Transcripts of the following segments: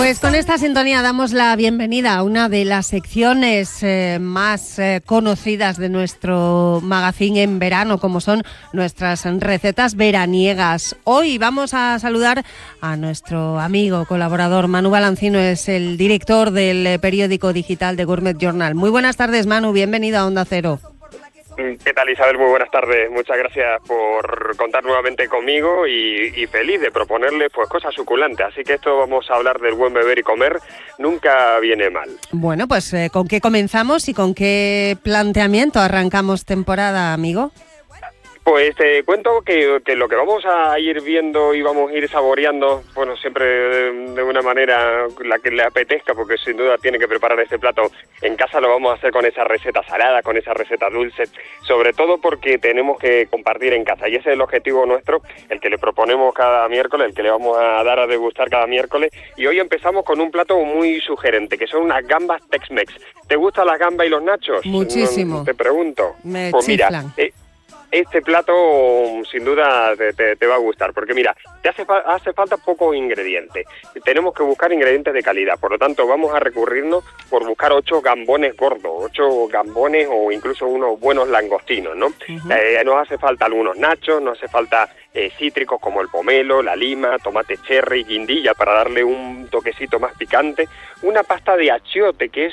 Pues con esta sintonía damos la bienvenida a una de las secciones más conocidas de nuestro magazine en verano, como son nuestras recetas veraniegas. Hoy vamos a saludar a nuestro amigo, colaborador, Manu Balancino, es el director del periódico digital de Gourmet Journal. Muy buenas tardes, Manu, bienvenido a Onda Cero. ¿Qué tal, Isabel? Muy buenas tardes. Muchas gracias por contar nuevamente conmigo y feliz de proponerles pues cosas suculentas. Así que esto vamos a hablar del buen beber y comer. Nunca viene mal. Bueno, pues ¿con qué comenzamos y con qué planteamiento arrancamos temporada, amigo? Pues te cuento que lo que vamos a ir viendo y vamos a ir saboreando, bueno, siempre de una manera la que le apetezca, porque sin duda tiene que preparar este plato en casa, lo vamos a hacer con esa receta salada, con esa receta dulce, sobre todo porque tenemos que compartir en casa, y ese es el objetivo nuestro, el que le proponemos cada miércoles, el que le vamos a dar a degustar cada miércoles, y hoy empezamos con un plato muy sugerente, que son unas gambas Tex-Mex. ¿Te gustan las gambas y los nachos? Muchísimo. Te pregunto. Me pues chiflan. Mira, este plato sin duda te va a gustar, porque mira, te hace falta pocos ingredientes. Tenemos que buscar ingredientes de calidad, por lo tanto vamos a recurrirnos por buscar 8 gambones gordos, 8 gambones o incluso unos buenos langostinos, ¿no? Uh-huh. Nos hace falta algunos nachos, nos hace falta cítricos como el pomelo, la lima, tomate cherry, guindilla para darle un toquecito más picante, una pasta de achiote que es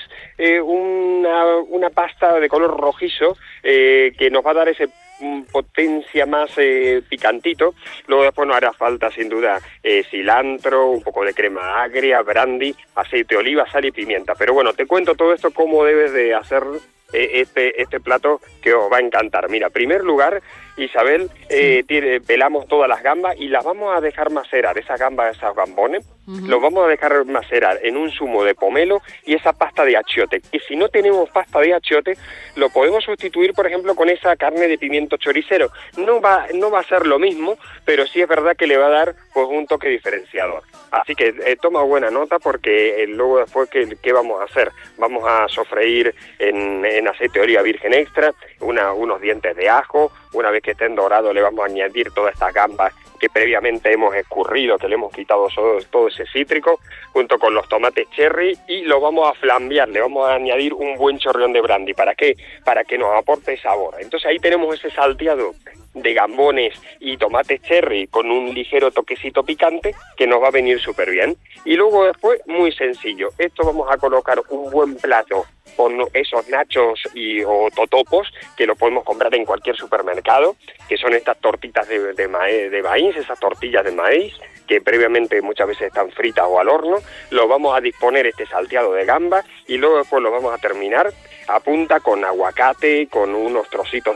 una pasta de color rojizo que nos va a dar ese potencia más picantito. Luego después nos hará falta sin duda cilantro, un poco de crema agria, brandy, aceite de oliva, sal y pimienta. Pero bueno, te cuento todo esto, cómo debes de hacer este plato que os va a encantar. Mira, en primer lugar, Isabel, pelamos todas las gambas y las vamos a dejar macerar, esas gambas, esos gambones, los vamos a dejar macerar en un zumo de pomelo y esa pasta de achiote. Y si no tenemos pasta de achiote, lo podemos sustituir, por ejemplo, con esa carne de pimiento choricero. No va a ser lo mismo, pero sí es verdad que le va a dar pues un toque diferenciador. Así que toma buena nota, porque luego después, ¿qué vamos a hacer? Vamos a sofreír en aceite de oliva virgen extra, unos dientes de ajo. Una vez que estén dorados le vamos a añadir todas estas gambas que previamente hemos escurrido, que le hemos quitado todo ese cítrico, junto con los tomates cherry, y lo vamos a flambear, le vamos a añadir un buen chorreón de brandy. ¿Para qué? Para que nos aporte sabor. Entonces ahí tenemos ese salteado de gambones y tomates cherry con un ligero toquecito picante que nos va a venir súper bien. Y luego después, muy sencillo, esto vamos a colocar un buen plato con esos nachos o totopos que lo podemos comprar en cualquier supermercado, que son estas tortitas de maíz, esas tortillas de maíz que previamente muchas veces están fritas o al horno. Lo vamos a disponer este salteado de gamba y luego después lo vamos a terminar a punta con aguacate, con unos trocitos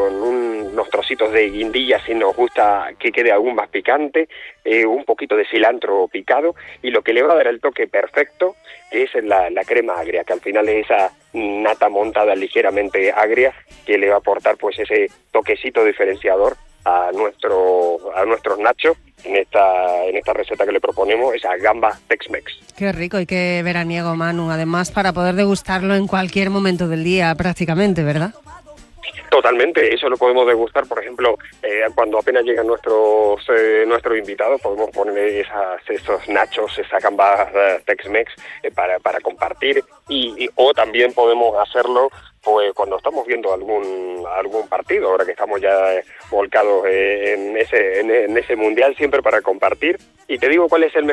de guindilla si nos gusta que quede aún más picante, un poquito de cilantro picado, y lo que le va a dar el toque perfecto, que es la crema agria, que al final es esa nata montada ligeramente agria que le va a aportar pues ese toquecito diferenciador a nuestros nachos en esta receta que le proponemos, esa gamba Tex-Mex. Qué rico y qué veraniego, Manu. Además, para poder degustarlo en cualquier momento del día prácticamente, ¿verdad? Totalmente, eso lo podemos degustar, por ejemplo, cuando apenas llegan nuestros invitados, podemos poner esos nachos, esa gamba Tex-Mex para compartir, o también podemos hacerlo pues cuando estamos viendo algún partido, ahora que estamos ya volcados en ese mundial, siempre para compartir. Y te digo cuál es el